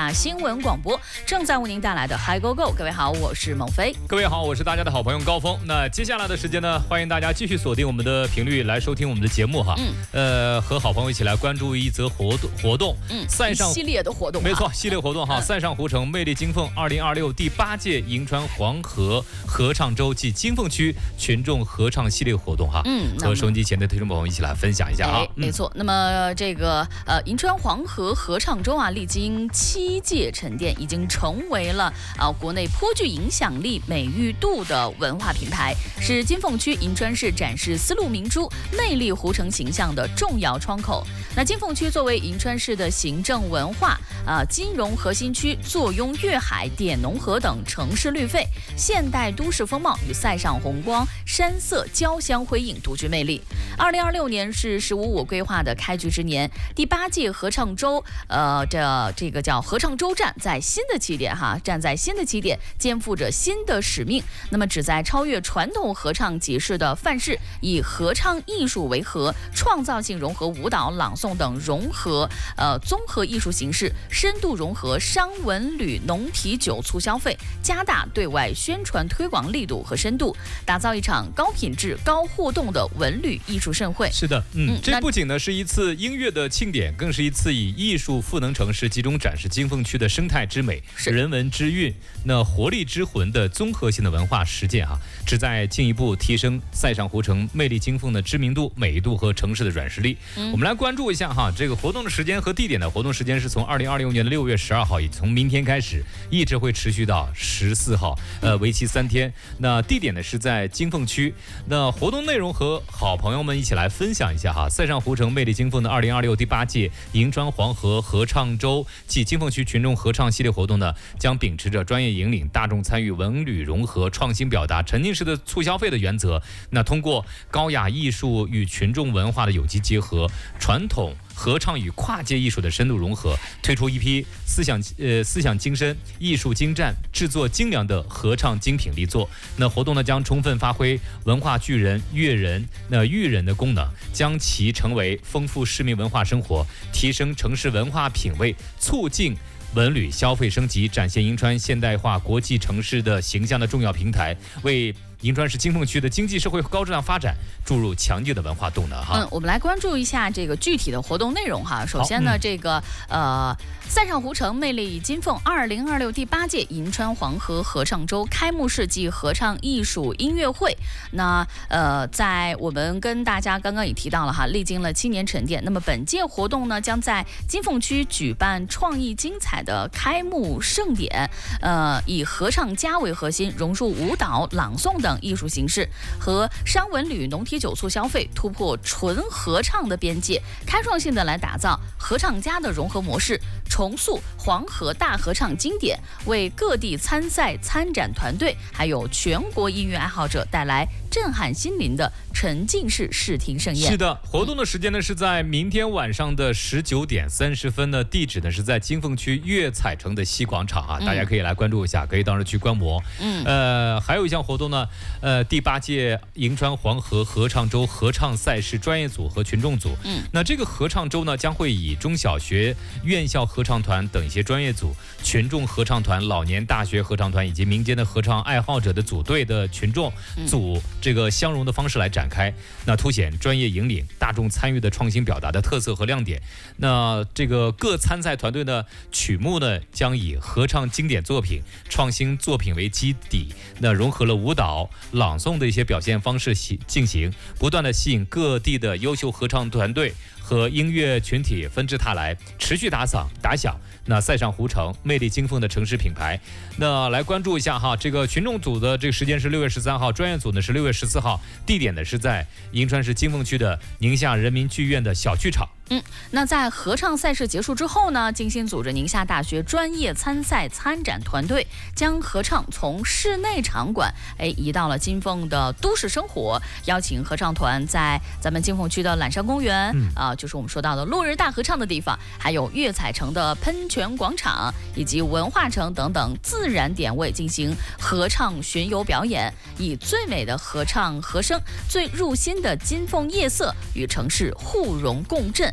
下新闻广播正在为您带来的 Hi Go Go。各位好，我是孟非。 各位好，我是大家的好朋友高峰。那接下来的时间呢，欢迎大家继续锁定我们的频率来收听我们的节目哈。和好朋友一起来关注一则活动。 赛上系列的活动， 没错，系列活动哈。塞上湖城魅力金凤2026第8届银川黄河合唱周暨金凤区群众合唱系列活动哈。和收音机前的听众朋友一起来分享一下啊。 没错。那么这个银川黄河合唱周啊，历经7届沉淀，已经成为了国内颇具影响力、美誉度的文化品牌，是金凤区银川市展示丝路明珠、魅力湖城形象的重要窗口。那金凤区作为银川市的行政文化、金融核心区，坐拥粤海、点农河等城市绿肺，现代都市风貌与塞上红光、山色交相辉映，独具魅力。2026年是15规划的开局之年，第8届合唱周，这个叫合唱周站在新的起点哈，站在新的起点，肩负着新的使命。那么旨在超越传统合唱节式的范式，以合唱艺术为核，创造性融合舞蹈、朗诵等融合综合艺术形式，深度融合商文旅农体酒促消费，加大对外宣传推广力度和深度，打造一场高品质、高互动的文旅艺术盛会。 是的，这不仅呢是一次音乐的庆典，更是一次以艺术赋能城市，集中展示金凤区的生态之美、人文之韵、活力之魂的综合性的文化实践啊，旨在进一步提升塞上湖城魅力金凤的知名度、美誉度和城市的软实力。我们来关注一下哈，这个活动的时间和地点的活动时间是从2026年的6月12号，也从明天开始，一直会持续到14号，为期3天。那地点呢是在金凤区。那活动内容和好朋友们一起来分享一下哈。塞上湖城魅力金凤的2026第8届银川黄河合唱周暨金凤区群众合唱系列活动呢，将秉持着专业引领、大众参与、文旅融合、创新表达、沉浸式的促消费的原则。那通过高雅艺术与群众文化的有机结合，传统合唱与跨界艺术的深度融合，推出一批思想精深、艺术精湛、制作精良的合唱精品力作。那活动呢将充分发挥文化巨人、乐人、育人的功能，将其成为丰富市民文化生活、提升城市文化品味、促进文旅消费升级、展现银川现代化国际城市的形象的重要平台，为银川市金凤区的经济社会高质量发展注入强劲的文化动能哈。 我们来关注一下这个具体的活动内容哈。首先呢，这个塞上湖城魅力金凤2026第8届银川黄河合唱周开幕式暨合唱艺术音乐会。那在我们跟大家刚刚也提到了哈，历经了7年沉淀。那么本届活动呢，将在金凤区举办创意精彩的开幕盛典，以合唱家为核心，融入舞蹈、朗诵等艺术形式和商文旅农体酒促消费，突破纯合唱的边界，开创性的来打造合唱家的融合模式，重塑黄河大合唱经典，为各地参赛参展团队还有全国音乐爱好者带来震撼心灵的沉浸式视听盛宴。 是的，活动的时间呢是在明天晚上的19点30分的，地址呢是在金凤区粤彩城的西广场啊，大家可以来关注一下，可以当时去观摩。还有一项活动呢，第8届银川黄河合唱周合唱赛事专业组和群众组。那这个合唱周呢，将会以中小学、院校合唱团等一些专业组、群众合唱团、老年大学合唱团以及民间的合唱爱好者的组队的群众组这个相融的方式来展开，那凸显专业引领、大众参与的创新表达的特色和亮点。那这个各参赛团队的曲目呢，将以合唱经典作品、创新作品为基底，那融合了舞蹈、朗诵的一些表现方式进行，不断的吸引各地的优秀合唱团队和音乐群体纷至沓来，持续打响那塞上湖城魅力金凤的城市品牌。那来关注一下哈，这个群众组的这个时间是6月13号，专业组呢是6月14号，地点呢是在银川市金凤区的宁夏人民剧院的小剧场。 那在合唱赛事结束之后呢，精心组织宁夏大学专业参赛参展团队，将合唱从室内场馆移到了金凤的都市生活，邀请合唱团在咱们金凤区的揽山公园，就是我们说到的落日大合唱的地方，还有粤彩城的喷泉广场以及文化城等等自然点位进行合唱巡游表演，以最美的合唱和声、最入心的金凤夜色与城市互融共振，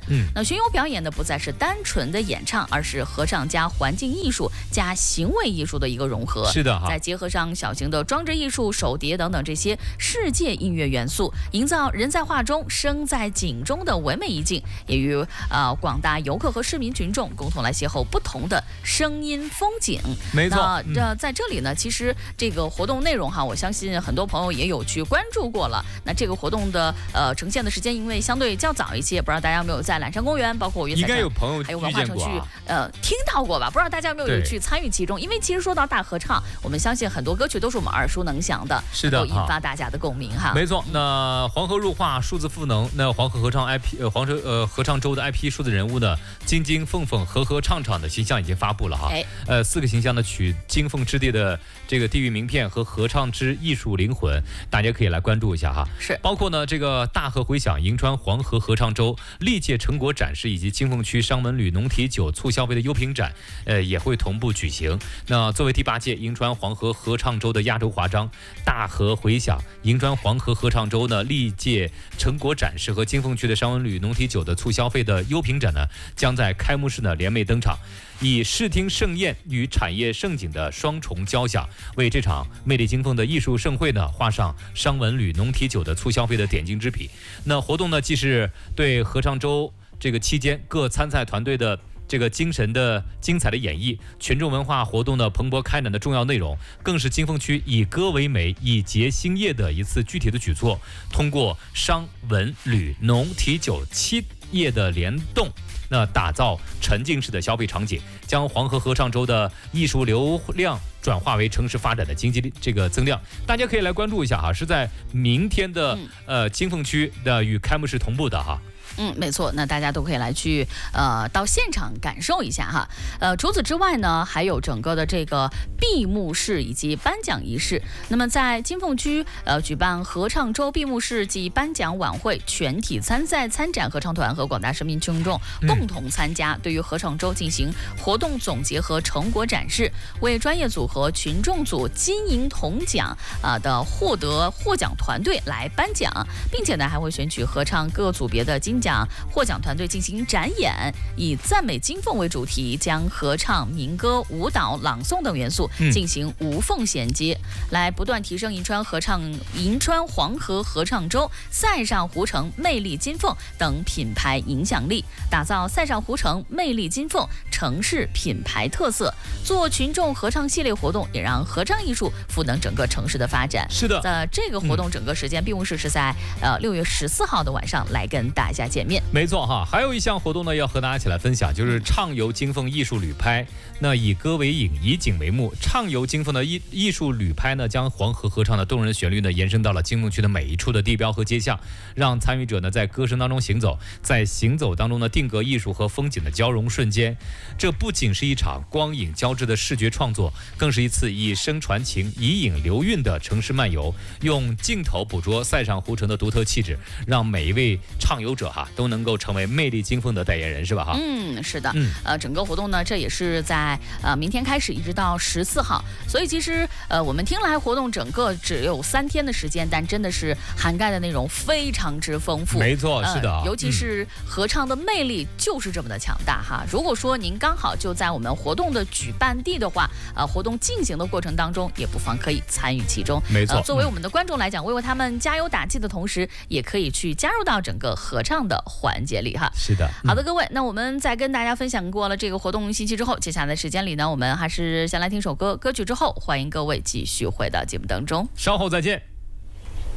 那巡游表演呢，不再是单纯的演唱，而是合唱加环境艺术加行为艺术的一个融合。 是的哈， 再结合上小型的装置艺术、手碟等等这些世界音乐元素，营造人在画中、声在景中的唯美意境，也与广大游客和市民群众共同来邂逅不同的声音风景。 没错。 在这里呢，其实这个活动内容哈，我相信很多朋友也有去关注过了。那这个活动的呈现的时间因为相对较早一些，不知道大家有没有在蓝山公园，包括粤彩城，还有文化城区听到过吧？不知道大家有没有去参与其中？因为其实说到大合唱，我们相信很多歌曲都是我们耳熟能详的， 是的， 能够引发大家的共鸣哈。 没错。那黄河入画数字赋能，那黄河合唱 IP 合唱周的 IP 数字人物呢，金金凤凤和合唱场的形象已经发布了哈。4个形象呢取金凤之地的这个地域名片和合唱之艺术灵魂，大家可以来关注一下哈。 是， 包括呢这个大河回响银川黄河合唱周历届成果展示以及金凤区商文旅农体酒促消费的优品展，也会同步举行。那作为第8届银川黄河合唱周的压轴华章，大河回响银川黄河合唱周呢历届成果展示和金凤区的商文旅农体酒的促消费的优品展呢，将在开幕式呢联袂登场，以视听盛宴与产业盛景的双重交响，为这场魅力金凤的艺术盛会呢画上商文旅农体酒的促消费的点睛之笔。那活动呢，既是对合唱周这个期间各参赛团队的这个精彩的演绎，群众文化活动的蓬勃开展的重要内容，更是金凤区以歌为媒、以节兴业的一次具体的举措。通过商文旅农体酒7业的联动，那打造沉浸式的消费场景，将黄河合唱周的艺术流量转化为城市发展的经济这个增量。大家可以来关注一下哈，是在明天的金凤区的与开幕式同步的哈。 没错，那大家都可以来去到现场感受一下哈。除此之外呢，还有整个的这个闭幕式以及颁奖仪式。那么在金凤区举办合唱周闭幕式及颁奖晚会，全体参赛参展合唱团和广大市民群众共同参加，对于合唱周进行活动总结和成果展示，为专业组和群众组金银铜奖的获奖团队来颁奖，并且呢还会选取合唱各组别的金奖获奖团队进行展演，以赞美金凤为主题，将合唱、民歌、舞蹈、朗诵等元素进行无缝衔接，来不断提升银川黄河合唱周、塞上湖城、魅力金凤等品牌影响力，打造塞上湖城、魅力金凤城市品牌特色，做群众合唱系列活动，也让合唱艺术赋能整个城市的发展。 是的， 这个活动整个时间闭幕式是在6月14号的晚上来跟大家见面。 没错哈，还有一项活动呢，要和大家一起来分享，就是畅游金凤艺术旅拍。那以歌为引，以景为幕，畅游金凤的艺术旅拍呢，将黄河合唱的动人旋律呢，延伸到了金凤区的每一处的地标和街巷，让参与者呢在歌声当中行走，在行走当中呢定格艺术和风景的交融瞬间。这不仅是一场光影交织的视觉创作，更是一次以声传情、以影留韵的城市漫游，用镜头捕捉塞上湖城的独特气质，让每一位畅游者都能够成为魅力金凤的代言人，是吧哈？ 是的。整个活动呢，这也是在明天开始一直到14号，所以其实我们听来活动整个只有3天的时间，但真的是涵盖的内容非常之丰富。 没错，是的， 尤其是合唱的魅力就是这么的强大哈。如果说您刚好就在我们活动的举办地的话，活动进行的过程当中，也不妨可以参与其中。 没错， 作为我们的观众来讲，为他们加油打气的同时，也可以去加入到整个合唱的环节里哈。 是的， 好的，各位，那我们在跟大家分享过了这个活动信息之后，接下来的时间里呢，我们还是先来听首歌，歌曲之后，欢迎各位继续回到节目当中， 稍后再见。